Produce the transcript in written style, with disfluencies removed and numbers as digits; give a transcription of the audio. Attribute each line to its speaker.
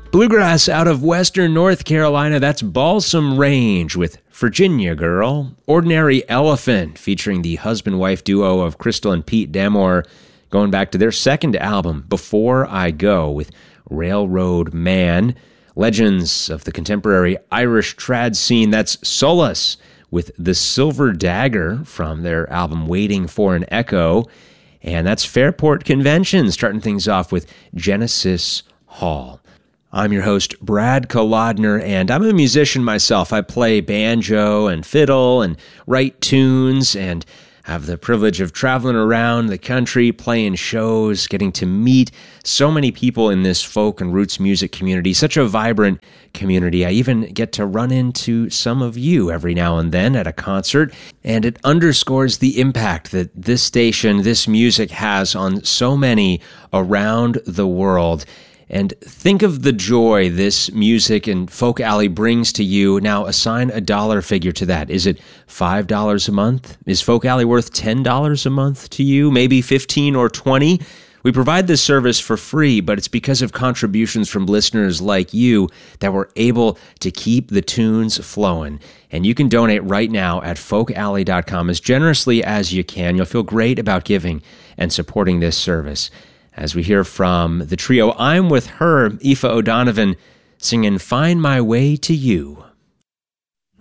Speaker 1: Bluegrass out of western North Carolina, that's Balsam Range with Virginia Girl. Ordinary Elephant, featuring the husband-wife duo of Crystal and Pete Damore, going back to their second album, Before I Go, with Railroad Man. Legends of the contemporary Irish trad scene, that's Solace, with The Silver Dagger from their album Waiting for an Echo. And that's Fairport Convention, starting things off with Genesis Hall. I'm your host, Brad Kolodner, and I'm a musician myself. I play banjo and fiddle and write tunes and have the privilege of traveling around the country, playing shows, getting to meet so many people in this folk and roots music community, such a vibrant community. I even get to run into some of you every now and then at a concert, and it underscores the impact that this station, this music has on so many around the world. And think of the joy this music and Folk Alley brings to you. Now, assign a dollar figure to that. Is it $5 a month? Is Folk Alley worth $10 a month to you? Maybe $15 or $20? We provide this service for free, but it's because of contributions from listeners like you that we're able to keep the tunes flowing. And you can donate right now at folkalley.com as generously as you can. You'll feel great about giving and supporting this service. As we hear from the trio I'm With Her, Aoife O'Donovan, singing Find My Way to You.